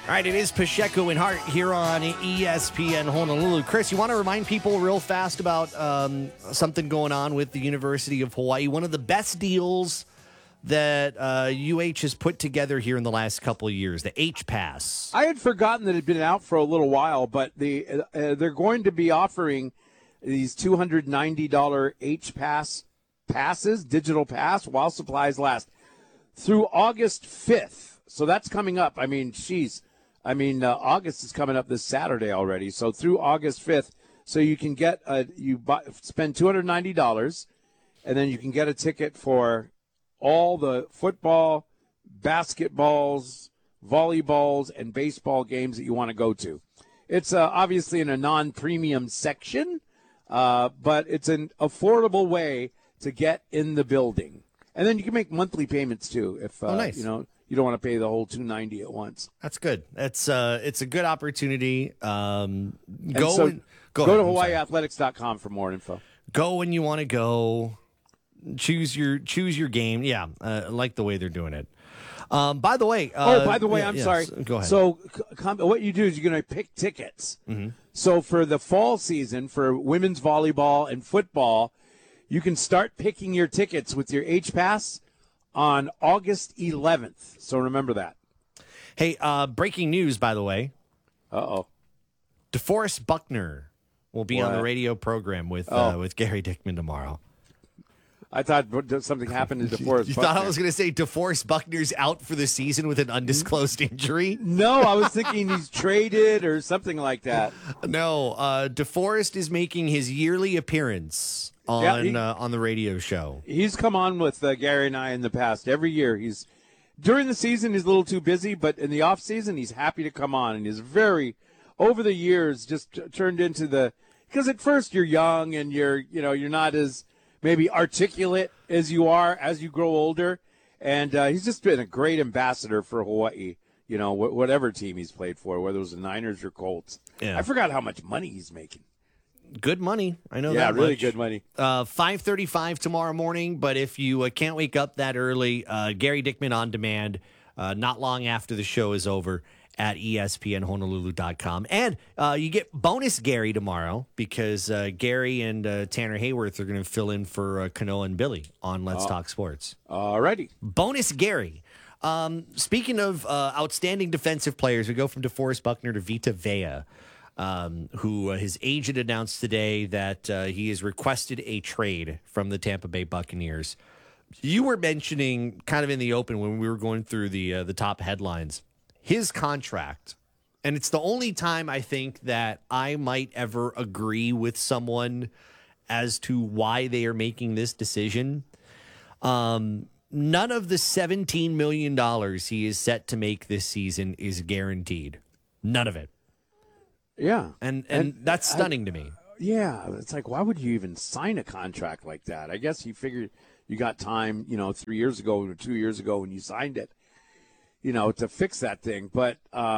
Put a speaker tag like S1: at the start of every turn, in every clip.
S1: All right, it is Pacheco and Hart here on ESPN Honolulu. Chris, you want to remind people real fast about something going on with the University of Hawaii? One of the best deals that UH has put together here in the last couple of years, the H-Pass.
S2: I had forgotten that it had been out for a little while, but they're going to be offering these $290 H-Pass passes, digital pass, while supplies last, through August 5th. So that's coming up. August is coming up this Saturday already. So through August 5th, so you can get spend $290, and then you can get a ticket for all the football, basketballs, volleyballs, and baseball games that you want to go to. It's obviously in a non-premium section, but it's an affordable way to get in the building. And then you can make monthly payments too if
S1: nice.
S2: You don't want to pay the whole $290 at once.
S1: That's good. It's a good opportunity. Go
S2: to HawaiiAthletics.com for more info.
S1: Go when you want to go. Choose your game. Yeah, I like the way they're doing it. By the way,
S2: I'm sorry.
S1: Go ahead.
S2: So what you do is you're going to pick tickets.
S1: Mm-hmm.
S2: So for the fall season, for women's volleyball and football, you can start picking your tickets with your H-Pass on August 11th. So remember that.
S1: Hey, breaking news, by the way.
S2: Uh-oh.
S1: DeForest Buckner will be on the radio program with Gary Dickman tomorrow.
S2: I thought something happened to DeForest Buckner.
S1: You thought I was going to say DeForest Buckner's out for the season with an undisclosed injury?
S2: No, I was thinking he's traded or something like that.
S1: No, DeForest is making his yearly appearance on the radio show.
S2: He's come on with Gary and I in the past. Every year, during the season he's a little too busy, but in the off season he's happy to come on, and he's very, over the years, just turned into because at first you're young and you're not as maybe articulate as you are as you grow older, and he's just been a great ambassador for Hawaii. Whatever team he's played for, whether it was the Niners or Colts. Yeah. I forgot how much money he's making.
S1: Good money. I know that.
S2: Yeah, really
S1: much.
S2: Good money.
S1: 5:35 tomorrow morning, but if you can't wake up that early, Gary Dickman on demand, not long after the show is over at ESPNHonolulu.com. And you get bonus Gary tomorrow because Gary and Tanner Hayworth are going to fill in for Kanoa and Billy on Let's Talk Sports.
S2: All righty.
S1: Bonus Gary. Speaking of outstanding defensive players, we go from DeForest Buckner to Vita Vea. Who his agent announced today that he has requested a trade from the Tampa Bay Buccaneers. You were mentioning kind of in the open when we were going through the top headlines, his contract, and it's the only time I think that I might ever agree with someone as to why they are making this decision. None of the $17 million he is set to make this season is guaranteed. None of it.
S2: Yeah.
S1: And that's stunning to me.
S2: Yeah. It's like, why would you even sign a contract like that? I guess you figured you got time, 3 years ago or 2 years ago when you signed it, to fix that thing. But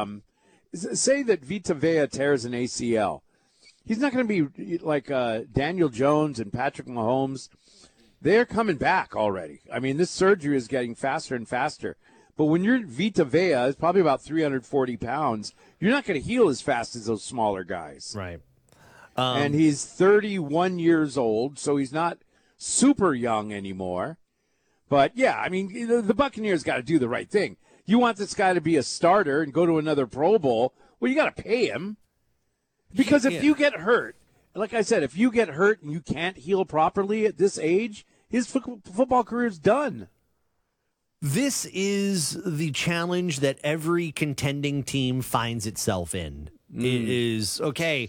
S2: say that Vita Vea tears an ACL. He's not going to be like Daniel Jones and Patrick Mahomes. They're coming back already. I mean, this surgery is getting faster and faster. But when you're Vita Vea, it's probably about 340 pounds, you're not going to heal as fast as those smaller guys.
S1: Right.
S2: And he's 31 years old, so he's not super young anymore. But, yeah, I mean, the Buccaneers got to do the right thing. You want this guy to be a starter and go to another Pro Bowl, well, you got to pay him. Because if you get hurt, like I said, if you get hurt and you can't heal properly at this age, his football career is done.
S1: This is the challenge that every contending team finds itself in. It is, okay,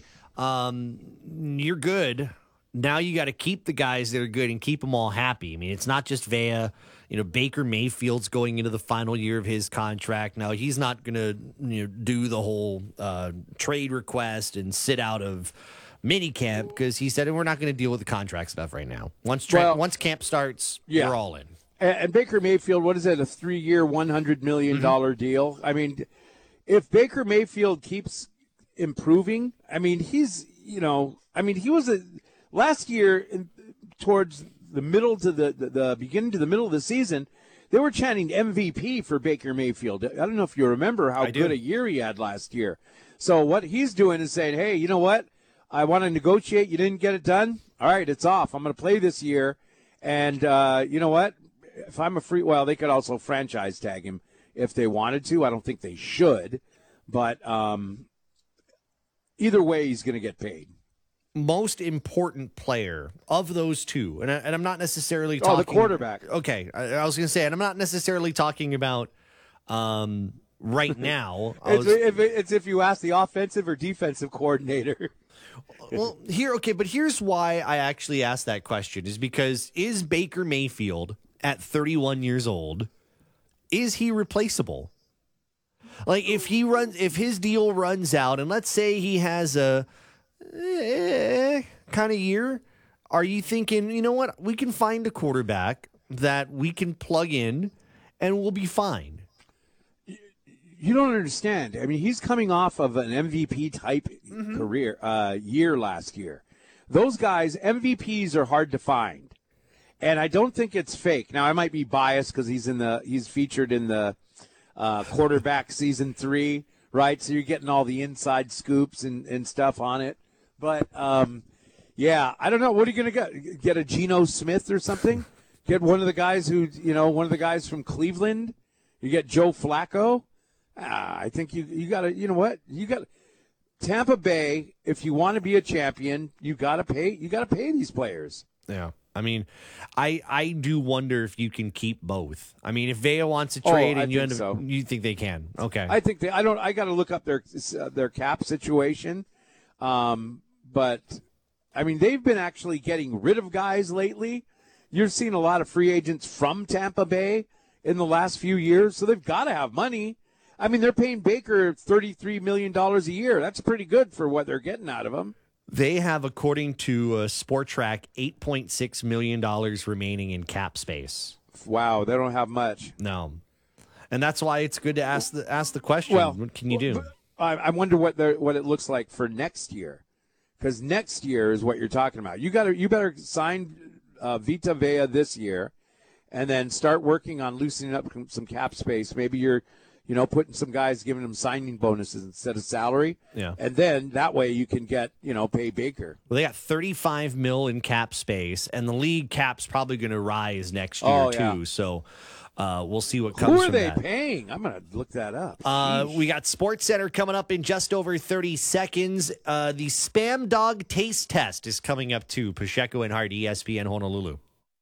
S1: you're good. Now you got to keep the guys that are good and keep them all happy. I mean, it's not just Vea. Baker Mayfield's going into the final year of his contract. Now, he's not going to do the whole trade request and sit out of minicamp because he said we're not going to deal with the contract stuff right now. Once camp starts, we're all in.
S2: And Baker Mayfield, what is that, a 3-year, $100 million deal? I mean, if Baker Mayfield keeps improving, I mean, he was last year towards the middle to the beginning to the middle of the season, they were chanting MVP for Baker Mayfield. I don't know if you remember how
S1: do.
S2: good a year he had last year. So what he's doing is saying, hey, you know what? I want to negotiate. You didn't get it done. All right, it's off. I'm going to play this year. And you know what? If I'm a well, they could also franchise tag him if they wanted to. I don't think they should. But either way, he's going to get paid.
S1: Most important player of those two, and I'm not necessarily talking.
S2: The quarterback.
S1: Okay, I was going to say, and I'm not necessarily talking about right now.
S2: It's if you ask the offensive or defensive coordinator.
S1: Well, but here's why I actually asked that question is because is Baker Mayfield at 31 years old, is he replaceable? Like if his deal runs out, and let's say he has a kind of year, are you thinking, you know what, we can find a quarterback that we can plug in and we'll be fine?
S2: You don't understand. I mean, he's coming off of an MVP type career year last year. Those guys, MVPs are hard to find, and I don't think it's fake. Now, I might be biased because he's featured in the quarterback season 3, right? So you're getting all the inside scoops and stuff on it. But yeah, I don't know. What are you going to get? Get a Geno Smith or something? Get one of the guys one of the guys from Cleveland. You get Joe Flacco. I think you got to, you know what? You got Tampa Bay. If you want to be a champion, you got to pay. You got to pay these players.
S1: Yeah. I mean, I do wonder if you can keep both. I mean, if Vea wants to trade and you think they can. Okay.
S2: I think I got to look up their cap situation. But I mean, they've been actually getting rid of guys lately. You've seen a lot of free agents from Tampa Bay in the last few years, so they've got to have money. I mean, they're paying Baker $33 million a year. That's pretty good for what they're getting out of him.
S1: They have, according to SportTrack, $8.6 million remaining in cap space.
S2: Wow, they don't have much.
S1: No. And that's why it's good to ask the question, what can you do?
S2: I wonder what it looks like for next year. Because next year is what you're talking about. You better sign Vita Vea this year and then start working on loosening up some cap space. Maybe you're putting some guys, giving them signing bonuses instead of salary.
S1: Yeah.
S2: And then that way you can get, pay Baker.
S1: Well, they got $35 million in cap space, and the league cap's probably going to rise next year, too. Yeah. So we'll see what comes from that.
S2: Who are they paying? I'm going to look that up.
S1: We got SportsCenter coming up in just over 30 seconds. The Spam Dog Taste Test is coming up, too. Pacheco and Hart, ESPN Honolulu.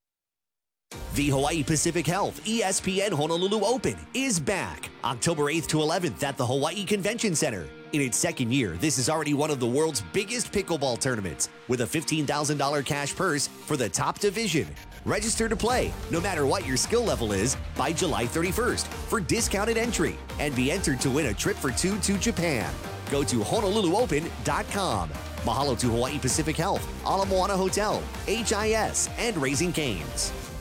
S3: The Hawaii Pacific Health ESPN Honolulu Open is back October 8th to 11th at the Hawaii Convention Center. In its second year, this is already one of the world's biggest pickleball tournaments with a $15,000 cash purse for the top division. Register to play, no matter what your skill level is, by July 31st for discounted entry and be entered to win a trip for 2 to Japan. Go to HonoluluOpen.com. Mahalo to Hawaii Pacific Health, Ala Moana Hotel, HIS, and Raising Cane's.